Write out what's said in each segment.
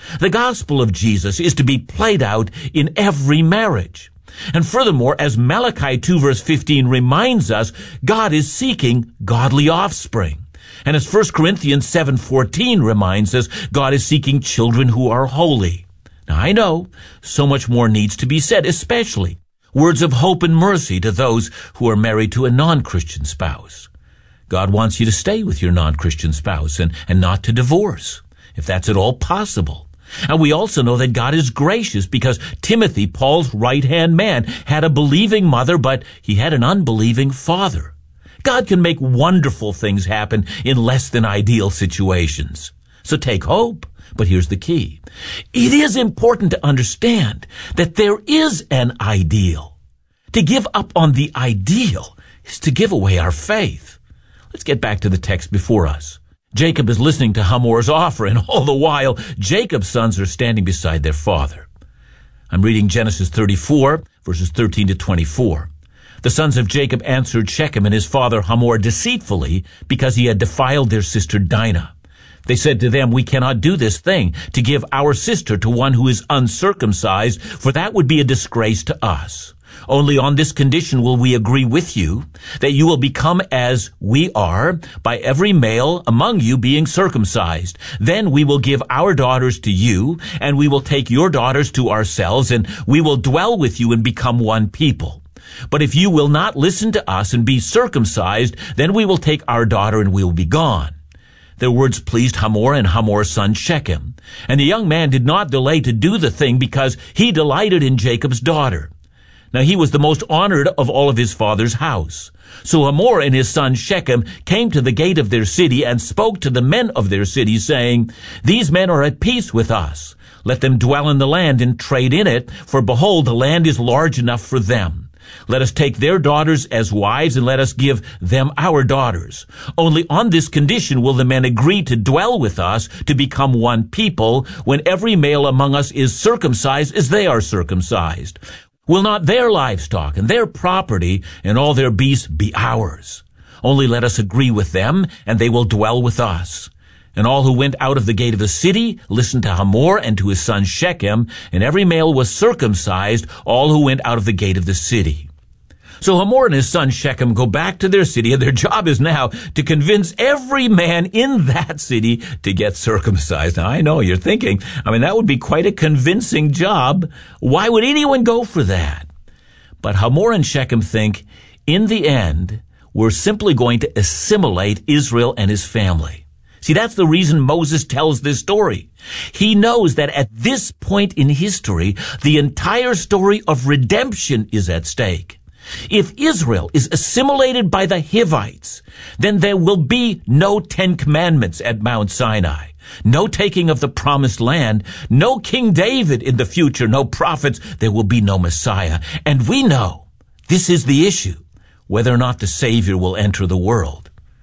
The gospel of Jesus is to be played out in every marriage. And furthermore, as Malachi 2 verse 15 reminds us, God is seeking godly offspring. And as 1 Corinthians 7:14 reminds us, God is seeking children who are holy. Now I know so much more needs to be said, especially words of hope and mercy to those who are married to a non-Christian spouse. God wants you to stay with your non-Christian spouse and not to divorce, if that's at all possible. And we also know that God is gracious because Timothy, Paul's right-hand man, had a believing mother, but he had an unbelieving father. God can make wonderful things happen in less than ideal situations. So take hope. But here's the key. It is important to understand that there is an ideal. To give up on the ideal is to give away our faith. Let's get back to the text before us. Jacob is listening to Hamor's offer, and all the while, Jacob's sons are standing beside their father. I'm reading Genesis 34, verses 13 to 24. The sons of Jacob answered Shechem and his father Hamor deceitfully because he had defiled their sister Dinah. They said to them, "We cannot do this thing, to give our sister to one who is uncircumcised, for that would be a disgrace to us. Only on this condition will we agree with you, that you will become as we are, by every male among you being circumcised. Then we will give our daughters to you, and we will take your daughters to ourselves, and we will dwell with you and become one people. But if you will not listen to us and be circumcised, then we will take our daughter and we will be gone." Their words pleased Hamor and Hamor's son Shechem. And the young man did not delay to do the thing because he delighted in Jacob's daughter. Now he was the most honored of all of his father's house. So Hamor and his son Shechem came to the gate of their city and spoke to the men of their city, saying, "These men are at peace with us. Let them dwell in the land and trade in it, for behold, the land is large enough for them. Let us take their daughters as wives, and let us give them our daughters. Only on this condition will the men agree to dwell with us, to become one people, when every male among us is circumcised as they are circumcised. Will not their livestock and their property and all their beasts be ours? Only let us agree with them, and they will dwell with us." And all who went out of the gate of the city listened to Hamor and to his son Shechem, and every male was circumcised, all who went out of the gate of the city. So Hamor and his son Shechem go back to their city, and their job is now to convince every man in that city to get circumcised. Now, I know you're thinking, that would be quite a convincing job. Why would anyone go for that? But Hamor and Shechem think, in the end, we're simply going to assimilate Israel and his family. See, that's the reason Moses tells this story. He knows that at this point in history, the entire story of redemption is at stake. If Israel is assimilated by the Hivites, then there will be no 10 Commandments at Mount Sinai, no taking of the promised land, no King David in the future, no prophets, there will be no Messiah. And we know this is the issue, whether or not the Savior will enter the world.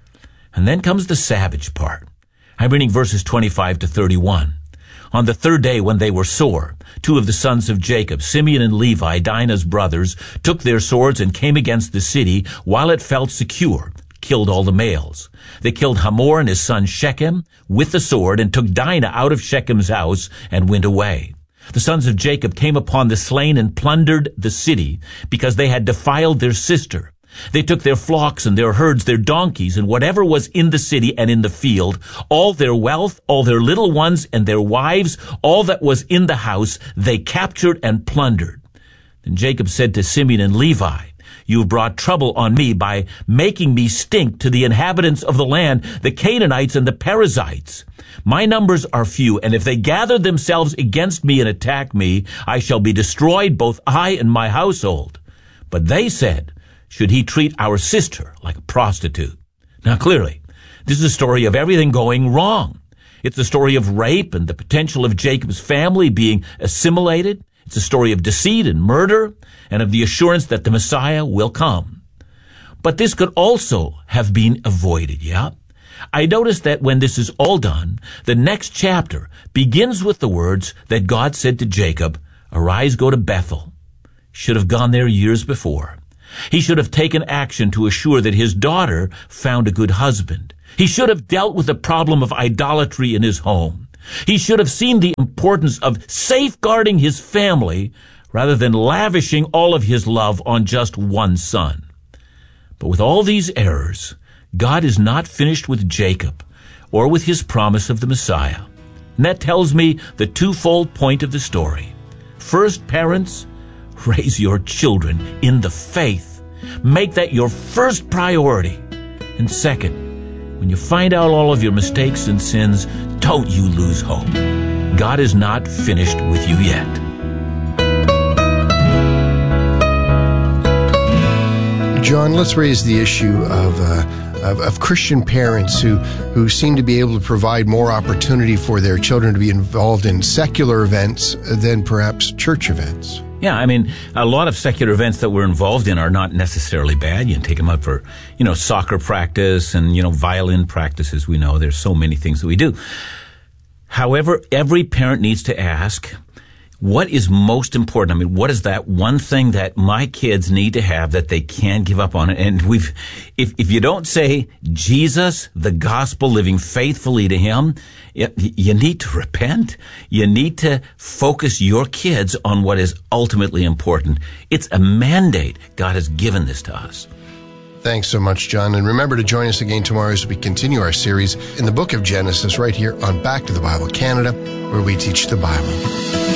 And then comes the savage part. I'm reading verses 25 to 31. On the third day when they were sore, 2 of the sons of Jacob, Simeon and Levi, Dinah's brothers, took their swords and came against the city while it felt secure, killed all the males. They killed Hamor and his son Shechem with the sword and took Dinah out of Shechem's house and went away. The sons of Jacob came upon the slain and plundered the city because they had defiled their sister. They took their flocks and their herds, their donkeys, and whatever was in the city and in the field, all their wealth, all their little ones and their wives, all that was in the house, they captured and plundered. Then Jacob said to Simeon and Levi, "You have brought trouble on me by making me stink to the inhabitants of the land, the Canaanites and the Perizzites. My numbers are few, and if they gather themselves against me and attack me, I shall be destroyed, both I and my household." But they said, "Should he treat our sister like a prostitute?" Now clearly, this is a story of everything going wrong. It's a story of rape and the potential of Jacob's family being assimilated. It's a story of deceit and murder and of the assurance that the Messiah will come. But this could also have been avoided, yeah? I noticed that when this is all done, the next chapter begins with the words that God said to Jacob, "Arise, go to Bethel." Should have gone there years before. He should have taken action to assure that his daughter found a good husband. He should have dealt with the problem of idolatry in his home. He should have seen the importance of safeguarding his family rather than lavishing all of his love on just one son. But with all these errors, God is not finished with Jacob or with his promise of the Messiah. And that tells me the twofold point of the story. First, parents, raise your children in the faith. Make that your first priority. And second, when you find out all of your mistakes and sins, don't you lose hope. God is not finished with you yet. John, let's raise the issue of Christian parents who seem to be able to provide more opportunity for their children to be involved in secular events than perhaps church events. Yeah, I mean, a lot of secular events that we're involved in are not necessarily bad. You can take them out for, soccer practice and, violin practice, as we know. There's so many things that we do. However, every parent needs to ask, what is most important? I mean, what is that one thing that my kids need to have that they can't give up on it? And if you don't say Jesus, the gospel, living faithfully to him, you need to repent. You need to focus your kids on what is ultimately important. It's a mandate. God has given this to us. Thanks so much, John. And remember to join us again tomorrow as we continue our series in the book of Genesis right here on Back to the Bible Canada, where we teach the Bible.